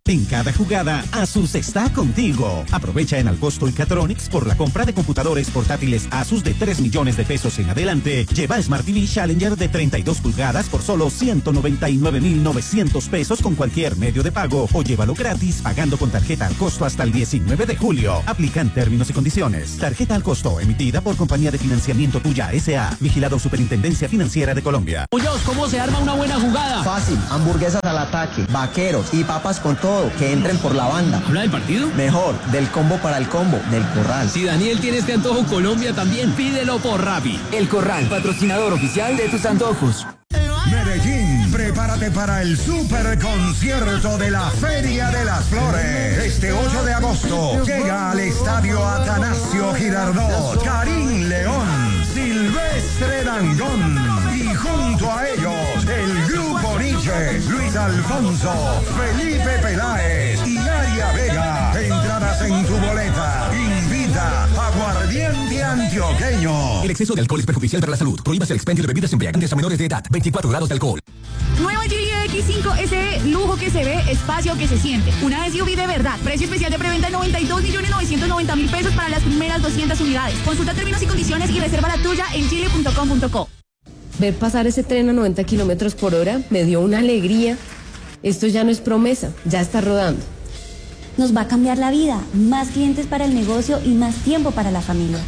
En cada jugada, Asus está contigo. Aprovecha en Alcosto y Catronics por la compra de computadores portátiles Asus de 3 millones de pesos en adelante. Lleva Smart TV Challenger de 32 pulgadas por solo 199,900 pesos con cualquier medio de pago o llévalo gratis pagando con tarjeta Alcosto hasta el 19 de julio. Aplican términos y condiciones. Tarjeta Alcosto emitida por Compañía de Financiamiento Tuya S.A. Vigilado Superintendencia Financiera de Colombia. Muñoz, ¿cómo se arma una buena jugada? Fácil, hamburguesas al ataque, vaqueros y papas con todo, que entren por la banda. ¿Habla del partido? Mejor, del combo para el combo, del Corral. Si Daniel tiene este antojo, Colombia también, pídelo por Rappi. El Corral, patrocinador oficial de tus antojos. Medellín, prepárate para el super concierto de la Feria de las Flores. Este 8 de agosto llega al estadio Atanasio Girardot Karim León, Silvestre Dangond y junto a ellos el Grupo Nietzsche, Luis Alfonso, Felipe Peláez y Aria Vega. Entradas en tu boleta. Invita Aguardiente Antioqueño. El exceso de alcohol es perjudicial para la salud. Prohíbas el expendio de bebidas embriagantes a menores de edad. 24 grados de alcohol. Nueva Geely X5 SE, lujo que se ve, espacio que se siente. Una SUV de verdad. Precio especial de preventa de 92.990.000 pesos para las primeras 200 unidades. Consulta términos y condiciones y reserva la tuya en chile.com.co. Ver pasar ese tren a 90 kilómetros por hora me dio una alegría. Esto ya no es promesa, ya está rodando. Nos va a cambiar la vida, más clientes para el negocio y más tiempo para la familia.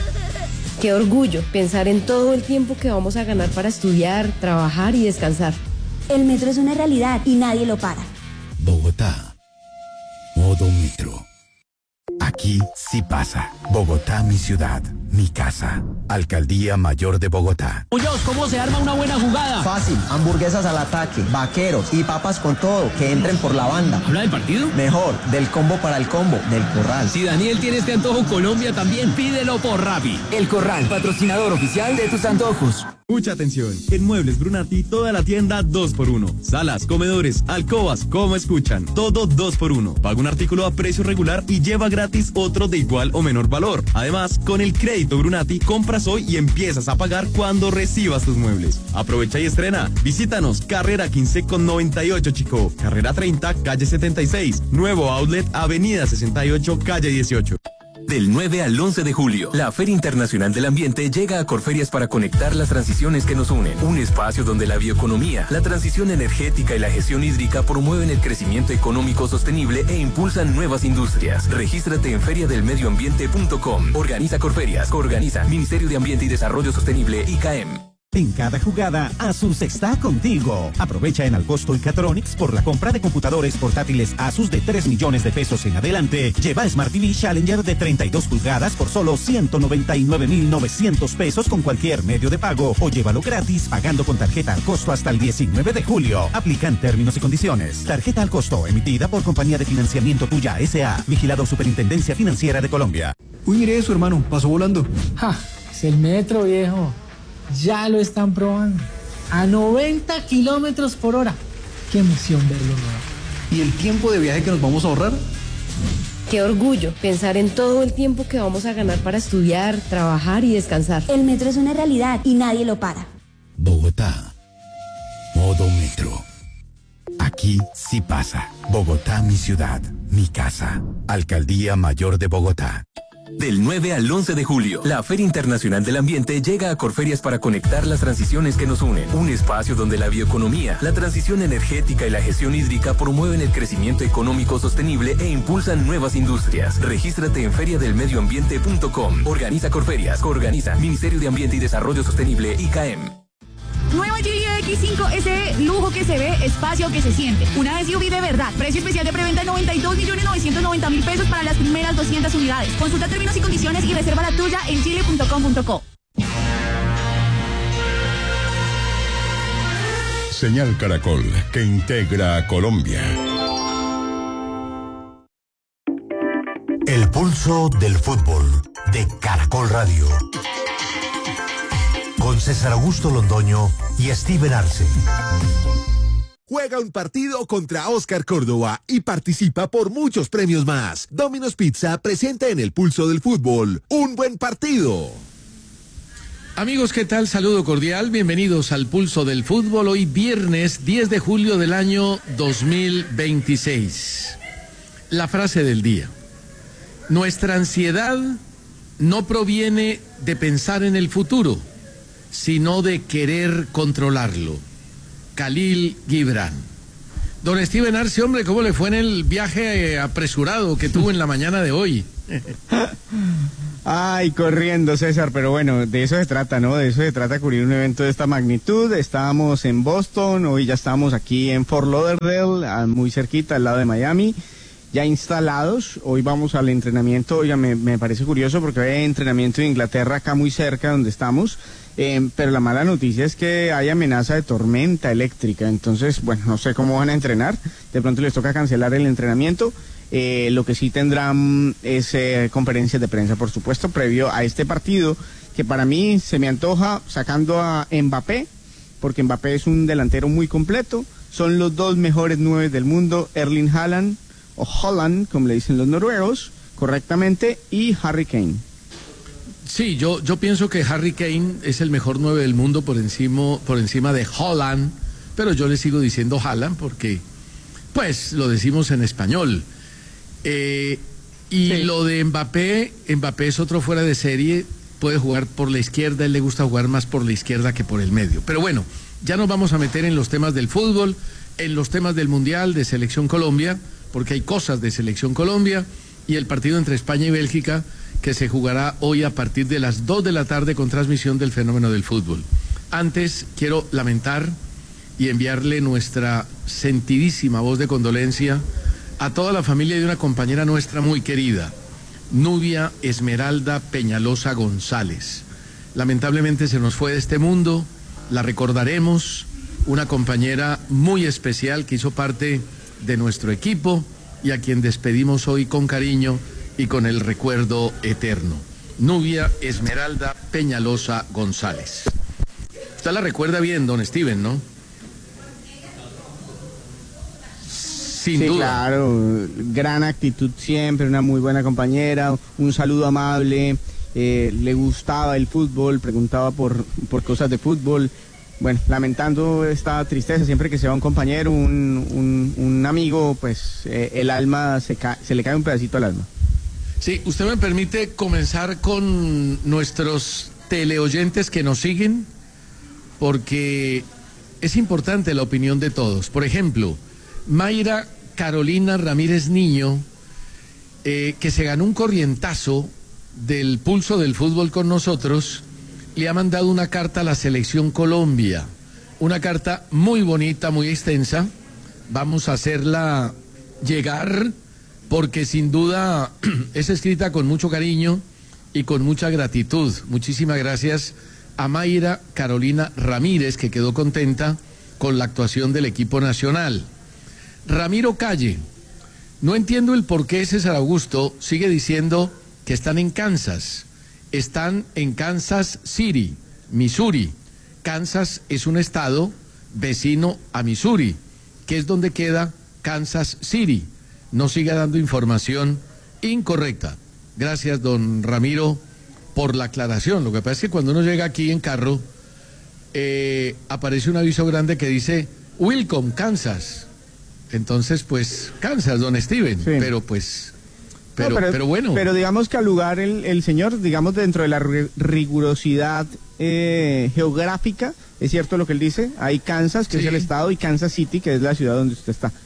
Qué orgullo pensar en todo el tiempo que vamos a ganar para estudiar, trabajar y descansar. El metro es una realidad y nadie lo para. Bogotá, modo metro. Aquí sí pasa. Bogotá, mi ciudad, mi casa. Alcaldía Mayor de Bogotá. Muñoz, ¿cómo se arma una buena jugada? Fácil, hamburguesas al ataque, vaqueros y papas con todo, que entren por la banda. ¿Habla del partido? Mejor, del combo para el combo, del Corral. Si Daniel tiene este antojo, Colombia también, pídelo por Rappi. El Corral, patrocinador oficial de tus antojos. Mucha atención, en Muebles Brunati toda la tienda 2x1. Salas, comedores, alcobas, como escuchan, todo 2x1. Paga un artículo a precio regular y lleva gratis otro de igual o menor valor. Además, con el crédito Brunati, compras hoy y empiezas a pagar cuando recibas tus muebles. Aprovecha y estrena. Visítanos, carrera 15 con 98 Chico, carrera 30, calle 76, nuevo outlet, avenida 68, calle 18. Del 9 al 11 de julio, la Feria Internacional del Ambiente llega a Corferias para conectar las transiciones que nos unen. Un espacio donde la bioeconomía, la transición energética y la gestión hídrica promueven el crecimiento económico sostenible e impulsan nuevas industrias. Regístrate en feriadelmedioambiente.com. Organiza Corferias. Organiza Ministerio de Ambiente y Desarrollo Sostenible, ICAEM. En cada jugada, Asus está contigo. Aprovecha en Alcosto y Catronics por la compra de computadores portátiles Asus de 3 millones de pesos en adelante. Lleva Smart TV Challenger de 32 pulgadas por solo 199.900 pesos con cualquier medio de pago o llévalo gratis pagando con tarjeta Alcosto hasta el 19 de julio. Aplican términos y condiciones. Tarjeta Alcosto emitida por Compañía de Financiamiento Tuya S.A. Vigilado Superintendencia Financiera de Colombia. Uy, mire eso, hermano, pasó volando. Ja, es el metro, viejo. Ya lo están probando. A 90 kilómetros por hora. Qué emoción verlo nuevo. ¿Y el tiempo de viaje que nos vamos a ahorrar? Qué orgullo pensar en todo el tiempo que vamos a ganar para estudiar, trabajar y descansar. El metro es una realidad y nadie lo para. Bogotá, modo metro. Aquí sí pasa. Bogotá, mi ciudad, mi casa. Alcaldía Mayor de Bogotá. Del 9 al 11 de julio, la Feria Internacional del Ambiente llega a Corferias para conectar las transiciones que nos unen. Un espacio donde la bioeconomía, la transición energética y la gestión hídrica promueven el crecimiento económico sostenible e impulsan nuevas industrias. Regístrate en feriadelmedioambiente.com. Organiza Corferias. Organiza Ministerio de Ambiente y Desarrollo Sostenible, ICAEM. Nueva Geely X5 SE, lujo que se ve, espacio que se siente. Una SUV de verdad. Precio especial de preventa de 92.990.000 pesos para las primeras 200 unidades. Consulta términos y condiciones y reserva la tuya en chile.com.co. Señal Caracol, que integra a Colombia. El pulso del fútbol de Caracol Radio. Con César Augusto Londoño y Steven Arce. Juega un partido contra Oscar Córdoba y participa por muchos premios más. Domino's Pizza presenta en el pulso del fútbol un buen partido. Amigos, ¿qué tal? Saludo cordial, bienvenidos al Pulso del Fútbol, hoy viernes 10 de julio del año 2026. La frase del día: nuestra ansiedad no proviene de pensar en el futuro, sino de querer controlarlo. Khalil Gibran. Don Steven Arce, hombre, ¿cómo le fue en el viaje apresurado que tuvo en la mañana de hoy? Ay, corriendo, César, pero bueno, de eso se trata, ¿no? De eso se trata, cubrir un evento de esta magnitud. Estábamos en Boston, hoy ya estamos aquí en Fort Lauderdale, muy cerquita, al lado de Miami, ya instalados. Hoy vamos al entrenamiento. Oiga, me parece curioso porque hay entrenamiento en Inglaterra, acá muy cerca donde estamos, pero la mala noticia es que hay amenaza de tormenta eléctrica, entonces, bueno, no sé cómo van a entrenar, de pronto les toca cancelar el entrenamiento. Lo que sí tendrán es conferencias de prensa, por supuesto, previo a este partido, que para mí se me antoja sacando a Mbappé, porque Mbappé es un delantero muy completo, son los dos mejores 9 del mundo, Erling Haaland, o Holland, como le dicen los noruegos, correctamente, y Harry Kane. Sí, yo pienso que Harry Kane es el mejor 9 del mundo por encima de Holland, pero yo le sigo diciendo Haaland porque, pues, lo decimos en español. Sí. Lo de Mbappé es otro fuera de serie, puede jugar por la izquierda, él le gusta jugar más por la izquierda que por el medio. Pero bueno, ya nos vamos a meter en los temas del fútbol, en los temas del Mundial, de Selección Colombia, porque hay cosas de Selección Colombia, y el partido entre España y Bélgica, que se jugará hoy a partir de las 2 de la tarde con transmisión del Fenómeno del Fútbol. Antes, quiero lamentar y enviarle nuestra sentidísima voz de condolencia a toda la familia de una compañera nuestra muy querida, Nubia Esmeralda Peñalosa González. Lamentablemente se nos fue de este mundo, la recordaremos, una compañera muy especial que hizo parte de nuestro equipo y a quien despedimos hoy con cariño y con el recuerdo eterno. Nubia Esmeralda Peñalosa González. Usted la recuerda bien, don Steven, ¿no? Sin duda. Claro, gran actitud siempre, una muy buena compañera, un saludo amable, le gustaba el fútbol, preguntaba por cosas de fútbol. Bueno, lamentando esta tristeza, siempre que se va un compañero, un amigo, pues el alma se le cae un pedacito al alma. Sí, usted me permite comenzar con nuestros teleoyentes que nos siguen, porque es importante la opinión de todos. Por ejemplo, Mayra Carolina Ramírez Niño, que se ganó un corrientazo del Pulso del Fútbol con nosotros, le ha mandado una carta a la Selección Colombia, una carta muy bonita, muy extensa. Vamos a hacerla llegar porque sin duda es escrita con mucho cariño y con mucha gratitud. Muchísimas gracias a Mayra Carolina Ramírez, que quedó contenta con la actuación del equipo nacional. Ramiro Calle, no entiendo el por qué César Augusto sigue diciendo que están en Kansas. Están en Kansas City, Missouri. Kansas es un estado vecino a Missouri, que es donde queda Kansas City. No siga dando información incorrecta. Gracias, don Ramiro, por la aclaración. Lo que pasa es que cuando uno llega aquí en carro, aparece un aviso grande que dice Welcome, Kansas. Entonces, pues, Kansas, don Steven, sí. Pero bueno. Pero digamos que al lugar el señor, digamos, dentro de la rigurosidad geográfica, es cierto lo que él dice, hay Kansas, que sí, es el estado, y Kansas City, que es la ciudad donde usted está.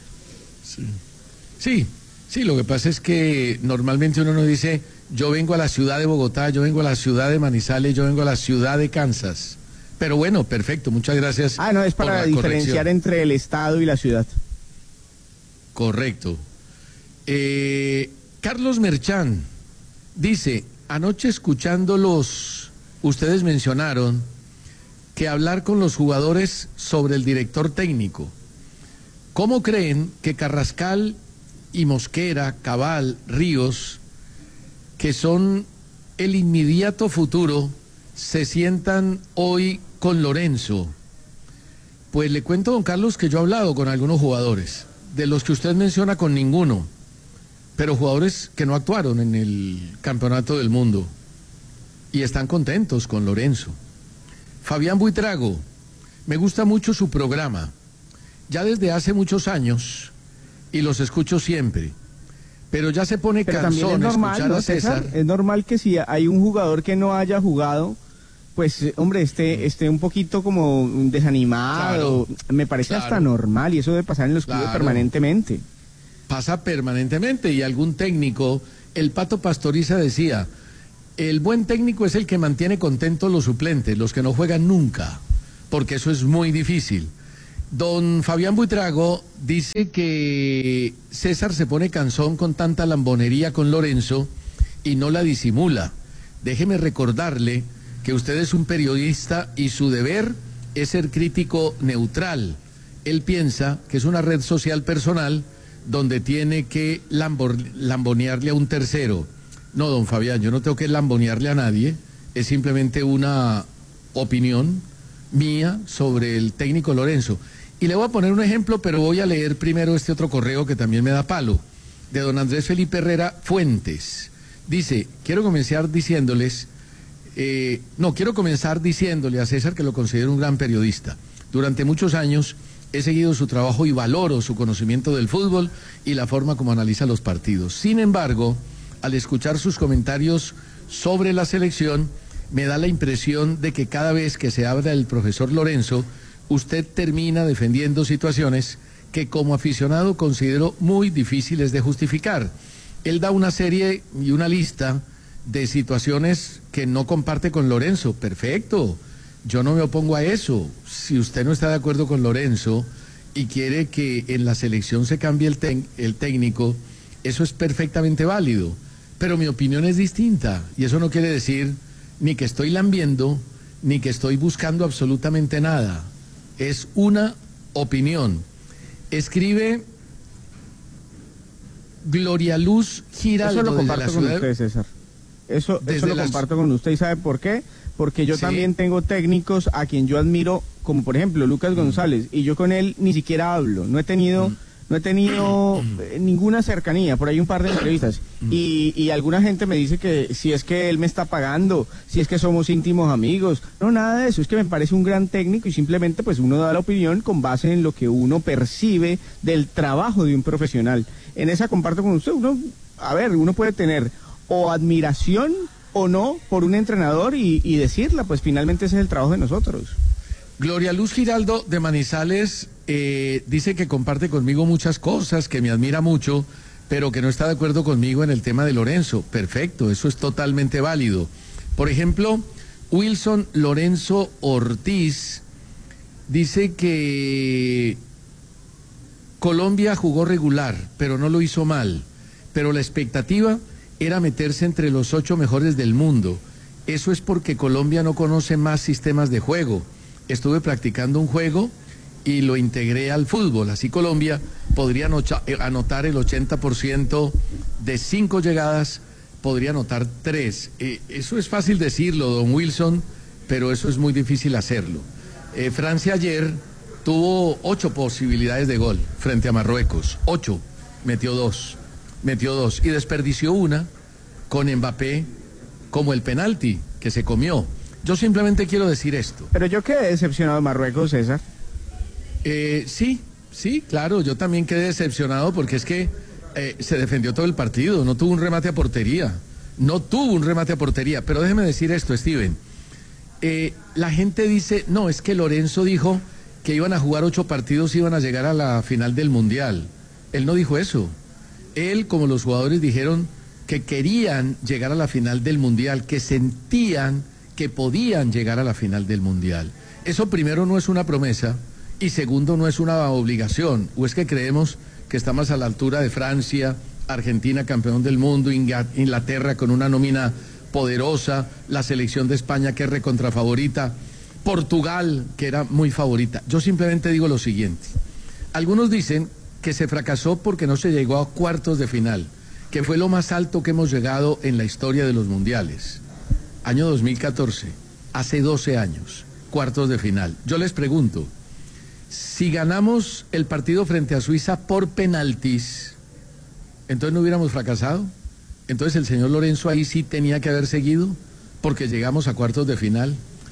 Sí, lo que pasa es que normalmente uno no dice, yo vengo a la ciudad de Bogotá, yo vengo a la ciudad de Manizales, yo vengo a la ciudad de Kansas. Pero bueno, perfecto, muchas gracias. No, es para diferenciar entre el estado y la ciudad. Correcto. Carlos Merchán dice, anoche escuchándolos, ustedes mencionaron que hablar con los jugadores sobre el director técnico. ¿Cómo creen que Carrascal y Mosquera, Cabal, Ríos, que son el inmediato futuro, se sientan hoy con Lorenzo? Pues le cuento, don Carlos, que yo he hablado con algunos jugadores, de los que usted menciona con ninguno, pero jugadores que no actuaron en el Campeonato del Mundo y están contentos con Lorenzo. Fabián Buitrago, me gusta mucho su programa, ya desde hace muchos años, y los escucho siempre, pero ya se pone cansón escuchar a César. Es normal que si hay un jugador que no haya jugado, pues, hombre, esté un poquito como desanimado. Claro, me parece hasta normal, y eso debe pasar en los clubes permanentemente. Pasa permanentemente, y algún técnico, el Pato Pastoriza decía, el buen técnico es el que mantiene contentos los suplentes, los que no juegan nunca, porque eso es muy difícil. Don Fabián Buitrago dice que César se pone cansón con tanta lambonería con Lorenzo y no la disimula. Déjeme recordarle que usted es un periodista y su deber es ser crítico neutral. Él piensa que es una red social personal donde tiene que lambonearle a un tercero. No, don Fabián, yo no tengo que lambonearle a nadie, es simplemente una opinión mía sobre el técnico Lorenzo. Y le voy a poner un ejemplo, pero voy a leer primero este otro correo que también me da palo, de don Andrés Felipe Herrera Fuentes. Dice, quiero comenzar diciéndole a César que lo considero un gran periodista. Durante muchos años he seguido su trabajo y valoro su conocimiento del fútbol y la forma como analiza los partidos. Sin embargo, al escuchar sus comentarios sobre la selección, me da la impresión de que cada vez que se habla del profesor Lorenzo, usted termina defendiendo situaciones que como aficionado considero muy difíciles de justificar. Él da una serie y una lista de situaciones que no comparte con Lorenzo. Perfecto, yo no me opongo a eso. Si usted no está de acuerdo con Lorenzo y quiere que en la selección se cambie el técnico, eso es perfectamente válido. Pero mi opinión es distinta y eso no quiere decir ni que estoy lambiendo ni que estoy buscando absolutamente nada. Es una opinión. Escribe Gloria Luz Giraldo. Eso lo comparto desde la con ciudad... usted, César. Eso lo comparto con usted. ¿Y sabe por qué? Porque yo también tengo técnicos a quien yo admiro, como por ejemplo Lucas González, y yo con él ni siquiera hablo. No he tenido ninguna cercanía, por ahí un par de entrevistas. Y alguna gente me dice que si es que él me está pagando, si es que somos íntimos amigos. No, nada de eso, es que me parece un gran técnico y simplemente pues uno da la opinión con base en lo que uno percibe del trabajo de un profesional. En esa comparto con usted, uno puede tener o admiración o no por un entrenador y decirla, pues finalmente ese es el trabajo de nosotros. Gloria Luz Giraldo de Manizales dice que comparte conmigo muchas cosas, que me admira mucho, pero que no está de acuerdo conmigo en el tema de Lorenzo. Perfecto, eso es totalmente válido. Por ejemplo, Wilson Lorenzo Ortiz dice que Colombia jugó regular, pero no lo hizo mal. Pero la expectativa era meterse entre los 8 mejores del mundo. Eso es porque Colombia no conoce más sistemas de juego. Estuve practicando un juego y lo integré al fútbol. Así Colombia podría anotar el 80% de 5 llegadas, podría anotar 3. Eso es fácil decirlo, don Wilson, pero eso es muy difícil hacerlo. Francia ayer tuvo 8 posibilidades de gol frente a Marruecos. 8, metió 2 y desperdició una con Mbappé como el penalti que se comió. Yo simplemente quiero decir esto. Pero yo quedé decepcionado de Marruecos, César. Sí, claro, yo también quedé decepcionado porque es que se defendió todo el partido, no tuvo un remate a portería, pero déjeme decir esto, Steven. La gente dice, no, es que Lorenzo dijo que iban a jugar 8 partidos y iban a llegar a la final del Mundial. Él no dijo eso. Él, como los jugadores, dijeron que querían llegar a la final del Mundial, que sentían que podían llegar a la final del Mundial. Eso primero no es una promesa y segundo no es una obligación. ¿O es que creemos que estamos a la altura de Francia, Argentina campeón del mundo, Inglaterra con una nómina poderosa, la selección de España que es recontrafavorita, Portugal que era muy favorita? Yo simplemente digo lo siguiente. Algunos dicen que se fracasó porque no se llegó a cuartos de final, que fue lo más alto que hemos llegado en la historia de los mundiales. Año 2014, hace 12 años, cuartos de final. Yo les pregunto, si ganamos el partido frente a Suiza por penaltis, ¿entonces no hubiéramos fracasado? Entonces el señor Lorenzo ahí sí tenía que haber seguido porque llegamos a cuartos de final.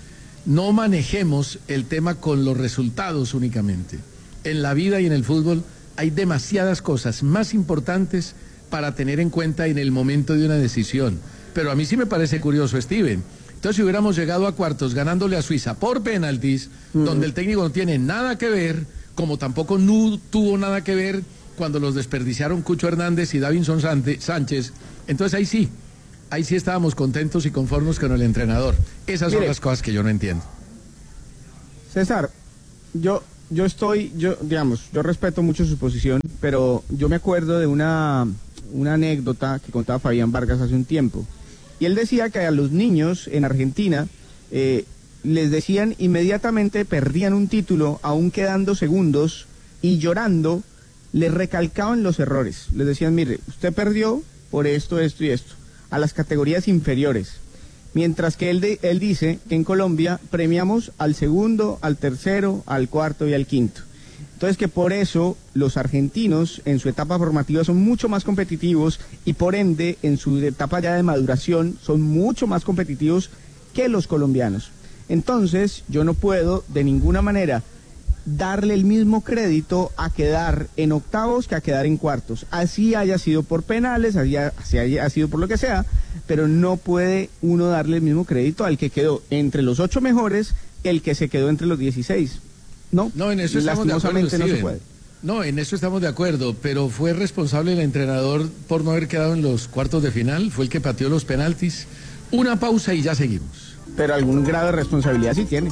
no manejemos el tema con los resultados únicamente. En la vida y en el fútbol hay demasiadas cosas más importantes para tener en cuenta en el momento de una decisión. Pero a mí sí me parece curioso, Steven. Entonces, si hubiéramos llegado a cuartos ganándole a Suiza por penaltis, donde el técnico no tiene nada que ver, como tampoco no tuvo nada que ver cuando los desperdiciaron Cucho Hernández y Davinson Sánchez, entonces ahí sí estábamos contentos y conformes con el entrenador. Esas son las cosas que yo no entiendo. César, yo respeto mucho su posición, pero yo me acuerdo de una anécdota que contaba Fabián Vargas hace un tiempo. Y él decía que a los niños en Argentina les decían inmediatamente perdían un título, aún quedando segundos, y llorando les recalcaban los errores. Les decían, mire, usted perdió por esto, esto y esto, a las categorías inferiores. Mientras que él dice que en Colombia premiamos al segundo, al tercero, al cuarto y al quinto. Entonces que por eso los argentinos en su etapa formativa son mucho más competitivos y por ende en su etapa ya de maduración son mucho más competitivos que los colombianos. Entonces yo no puedo de ninguna manera darle el mismo crédito a quedar en octavos que a quedar en cuartos. Así haya sido por penales, así haya sido por lo que sea, pero no puede uno darle el mismo crédito al que quedó entre los 8 mejores que el que se quedó entre los 16. No, en eso estamos de acuerdo, no se puede. No, en eso estamos de acuerdo, pero fue responsable el entrenador por no haber quedado en los cuartos de final, fue el que pateó los penaltis. Una pausa y ya seguimos. Pero algún grado de responsabilidad sí tiene.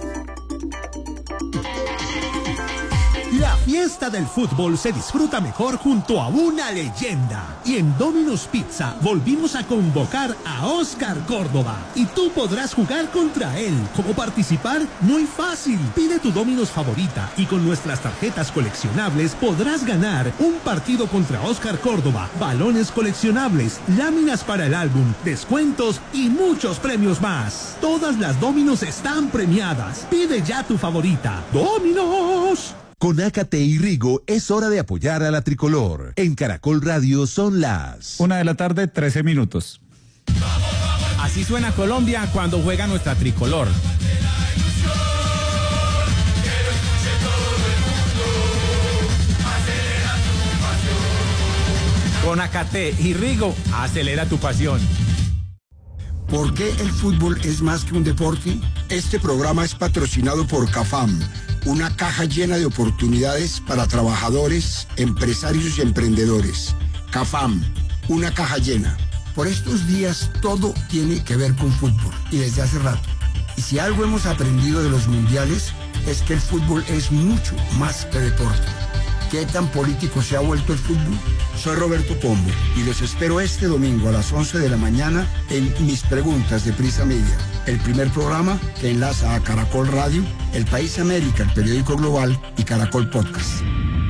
La fiesta del fútbol se disfruta mejor junto a una leyenda. Y en Domino's Pizza volvimos a convocar a Oscar Córdoba. Y tú podrás jugar contra él. ¿Cómo participar? Muy fácil. Pide tu Domino's favorita y con nuestras tarjetas coleccionables podrás ganar un partido contra Oscar Córdoba, balones coleccionables, láminas para el álbum, descuentos y muchos premios más. Todas las Domino's están premiadas. Pide ya tu favorita. ¡Domino's! Con Ácate y Rigo es hora de apoyar a la tricolor. En Caracol Radio son las 1:13 p.m. Así suena Colombia cuando juega nuestra tricolor. Con Ácate y Rigo, acelera tu pasión. ¿Por qué el fútbol es más que un deporte? Este programa es patrocinado por CAFAM, una caja llena de oportunidades para trabajadores, empresarios y emprendedores. CAFAM, una caja llena. Por estos días todo tiene que ver con fútbol y desde hace rato. Y si algo hemos aprendido de los mundiales es que el fútbol es mucho más que deporte. ¿Qué tan político se ha vuelto el fútbol? Soy Roberto Pombo y los espero este domingo a las 11 de la mañana en Mis Preguntas de Prisa Media, el primer programa que enlaza a Caracol Radio, El País América, el periódico global y Caracol Podcast.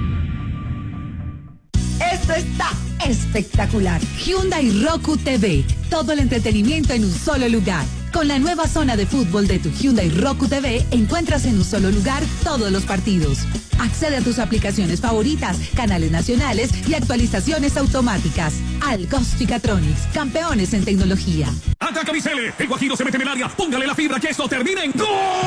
Esto está espectacular. Hyundai Roku TV. Todo el entretenimiento en un solo lugar. Con la nueva zona de fútbol de tu Hyundai Roku TV, encuentras en un solo lugar todos los partidos. Accede a tus aplicaciones favoritas, canales nacionales y actualizaciones automáticas. Algos Chicatronics, campeones en tecnología. ¡Ataca Vicele! El Guajiro se mete en el área. Póngale la fibra que esto termine en ¡gol!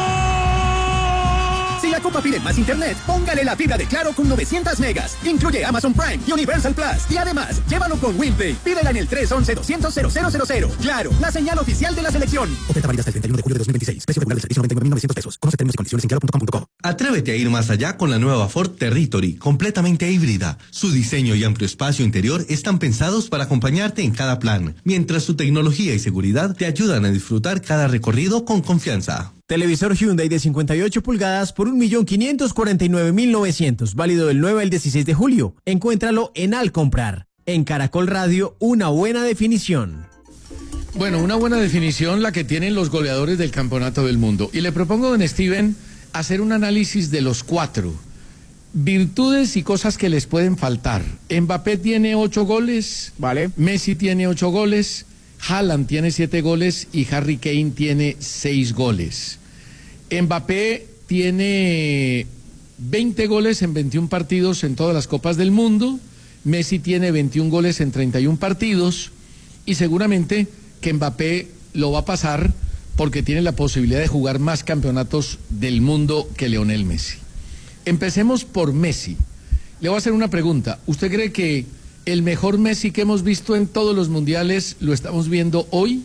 Si la Copa pide más internet, póngale la fibra de Claro con 900 megas. Incluye Amazon Prime y Universal Plus. Y además, llévalo con WinPay. Pídela en el 311-200-0000. Claro, la señal oficial de la selección. Oferta válida hasta el 31 de julio de 2026. Precio regular del servicio 99.900 pesos. Conoce términos y condiciones en claro.com.co. Atrévete a ir más allá con la nueva Ford Territory, completamente híbrida. Su diseño y amplio espacio interior están pensados para acompañarte en cada plan, mientras su tecnología y seguridad te ayudan a disfrutar cada recorrido con confianza. Televisor Hyundai de 58 pulgadas por 1.549.900, válido del 9 al 16 de julio. Encuéntralo en Al Comprar. En Caracol Radio, una buena definición. Bueno, una buena definición la que tienen los goleadores del Campeonato del Mundo. Y le propongo, don Steven, hacer un análisis de los 4. Virtudes y cosas que les pueden faltar. Mbappé tiene 8 goles. Vale. Messi tiene 8 goles. Haaland tiene 7 goles y Harry Kane tiene 6 goles. Mbappé tiene 20 goles en 21 partidos en todas las Copas del Mundo. Messi tiene 21 goles en 31 partidos. Y seguramente que Mbappé lo va a pasar porque tiene la posibilidad de jugar más campeonatos del mundo que Lionel Messi. Empecemos por Messi. Le voy a hacer una pregunta. ¿Usted cree que el mejor Messi que hemos visto en todos los mundiales lo estamos viendo hoy?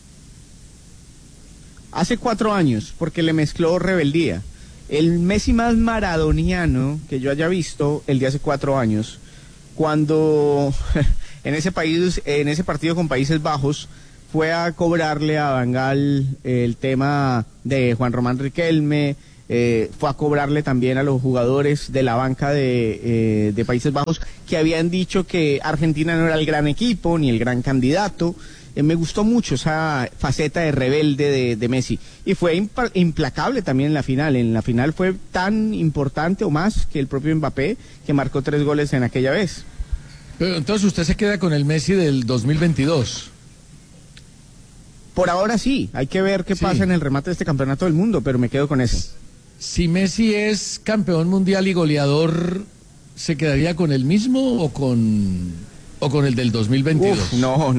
Hace 4 años, porque le mezcló rebeldía. El Messi más maradoniano que yo haya visto, el de hace 4 años, cuando en ese partido con Países Bajos, fue a cobrarle a Van Gaal el tema de Juan Román Riquelme, fue a cobrarle también a los jugadores de la banca de Países Bajos que habían dicho que Argentina no era el gran equipo ni el gran candidato. Me gustó mucho esa faceta de rebelde de Messi y fue implacable también en la final. En la final fue tan importante o más que el propio Mbappé, que marcó 3 goles en aquella vez. Pero entonces usted se queda con el Messi del 2022. Por ahora sí, hay que ver qué pasa en el remate de este campeonato del mundo, pero me quedo con ese. Si Messi es campeón mundial y goleador, ¿se quedaría con el mismo o con el del 2022? No,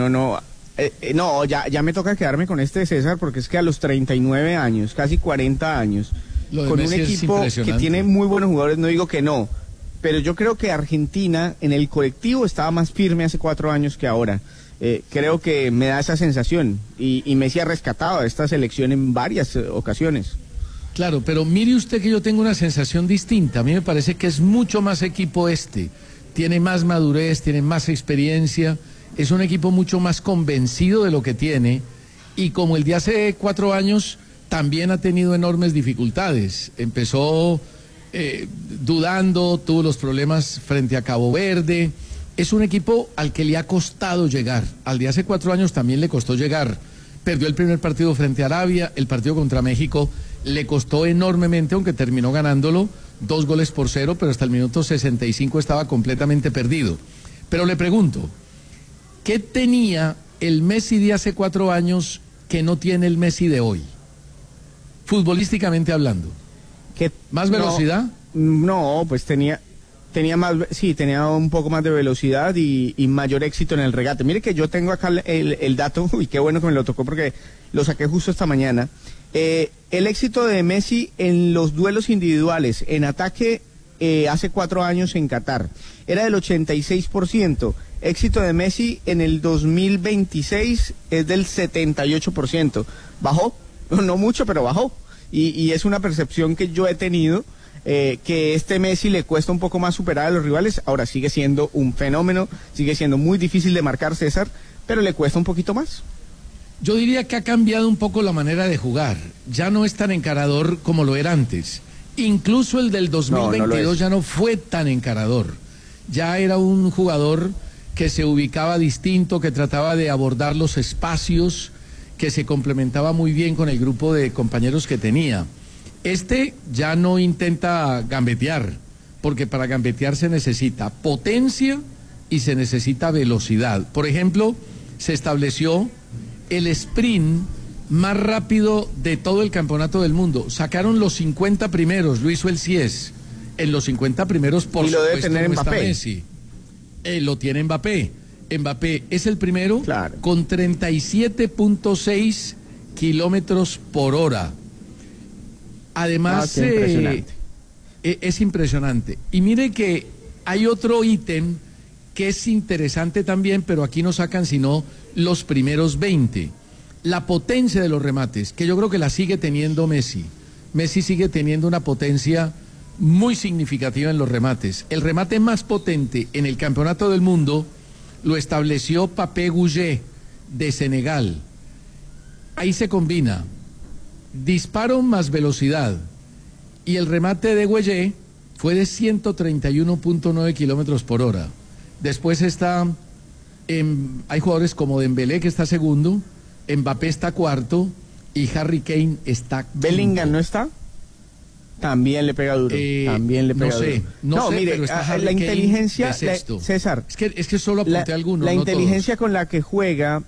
ya me toca quedarme con este, César, porque es que a los 39 años, casi 40 años, con un equipo que tiene muy buenos jugadores, no digo que no, pero yo creo que Argentina en el colectivo estaba más firme hace 4 años que ahora. Creo que me da esa sensación y Messi ha rescatado a esta selección en varias ocasiones. Claro, pero mire usted que yo tengo una sensación distinta. A mí me parece que es mucho más equipo tiene más madurez, tiene más experiencia, es un equipo mucho más convencido de lo que tiene y como el de hace 4 años también ha tenido enormes dificultades. Empezó dudando, tuvo los problemas frente a Cabo Verde. Es un equipo al que le ha costado llegar. Al de hace 4 años también le costó llegar. Perdió el primer partido frente a Arabia, el partido contra México le costó enormemente, aunque terminó ganándolo 2-0, pero hasta el minuto 65 estaba completamente perdido. Pero le pregunto, ¿qué tenía el Messi de hace 4 años que no tiene el Messi de hoy? Futbolísticamente hablando. ¿Más velocidad? No, pues tenía un poco más de velocidad y mayor éxito en el regate. Mire que yo tengo acá el dato, y qué bueno que me lo tocó porque lo saqué justo esta mañana. El éxito de Messi en los duelos individuales, en ataque, hace 4 años en Qatar, era del 86%. Éxito de Messi en el 2026 es del 78%. Bajó, no mucho, pero bajó. Y es una percepción que yo he tenido, que este Messi le cuesta un poco más superar a los rivales. Ahora sigue siendo un fenómeno, sigue siendo muy difícil de marcar, César, pero le cuesta un poquito más. Yo diría que ha cambiado un poco la manera de jugar. Ya no es tan encarador como lo era antes. Incluso el del 2022 ya no fue tan encarador. Ya era un jugador que se ubicaba distinto, que trataba de abordar los espacios, que se complementaba muy bien con el grupo de compañeros que tenía. Este ya no intenta gambetear, porque para gambetear se necesita potencia y se necesita velocidad. Por ejemplo, se estableció el sprint más rápido de todo el campeonato del mundo. Sacaron los 50 primeros, lo hizo el CIES. En los 50 primeros, por supuesto, debe tener no está Messi. Lo tiene Mbappé. Mbappé es el primero, claro, con 37.6 kilómetros por hora. Además, es impresionante. Y mire que hay otro ítem que es interesante también, pero aquí no sacan sino los primeros 20. La potencia de los remates, que yo creo que la sigue teniendo Messi. Messi sigue teniendo una potencia muy significativa en los remates. El remate más potente en el campeonato del mundo lo estableció Papé Gouget de Senegal. Ahí se combina disparo más velocidad. Y el remate de Gouget fue de 131.9 kilómetros por hora. Después hay jugadores como Dembélé, que está segundo, Mbappé está cuarto y Harry Kane está quinto. ¿Bellingham no está? También le pega duro. También le pega duro. No sé, mire, pero está la inteligencia, César. Es que solo apunté algunos. La no inteligencia todos. con la que juega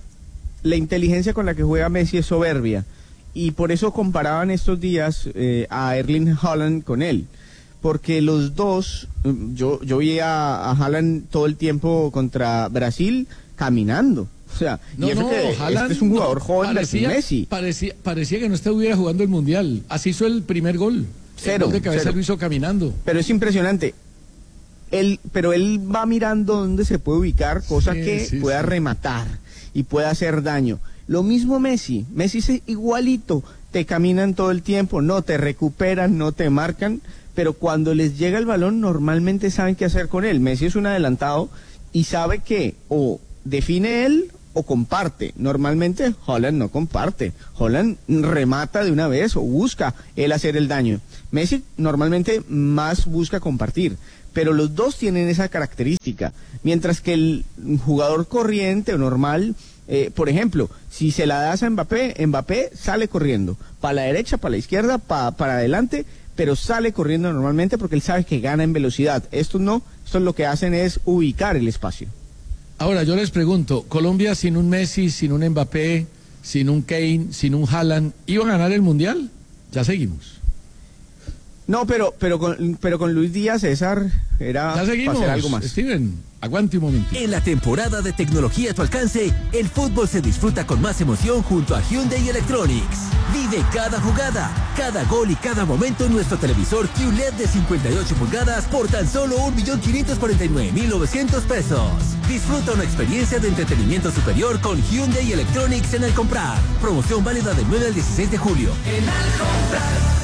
Messi es soberbia. Y por eso comparaban estos días a Erling Haaland con él. Porque los dos, yo vi a Haaland todo el tiempo contra Brasil caminando. O sea, No, y eso que Haaland este es un jugador no, joven versus Messi. Parecía que no estuviera jugando el Mundial. Así hizo el primer gol. El gol de cabeza lo hizo caminando. Pero es impresionante. Pero él va mirando dónde se puede ubicar, cosa que pueda rematar y pueda hacer daño. Lo mismo Messi. Messi es igualito. Te caminan todo el tiempo, no te recuperan, no te marcan, pero cuando les llega el balón normalmente saben qué hacer con él. Messi es un adelantado y sabe que o define él o comparte. Normalmente Haaland no comparte. Haaland remata de una vez o busca él hacer el daño. Messi normalmente más busca compartir. Pero los dos tienen esa característica. Mientras que el jugador corriente o normal, por ejemplo, si se la das a Mbappé sale corriendo. Para la derecha, para la izquierda, para adelante, pero sale corriendo normalmente porque él sabe que gana en velocidad. Estos lo que hacen es ubicar el espacio. Ahora, yo les pregunto, Colombia sin un Messi, sin un Mbappé, sin un Kane, sin un Haaland, ¿iban a ganar el Mundial? Ya seguimos. No, pero con Luis Díaz, César, era ya seguimos, para hacer algo más. Steven, aguante un momento. En la temporada de tecnología a tu alcance, el fútbol se disfruta con más emoción junto a Hyundai Electronics. Vive cada jugada, cada gol y cada momento en nuestro televisor QLED de 58 pulgadas por tan solo 1.549.900 pesos. Disfruta una experiencia de entretenimiento superior con Hyundai Electronics en Al Comprar. Promoción válida del 9 al 16 de julio. En Al Comprar.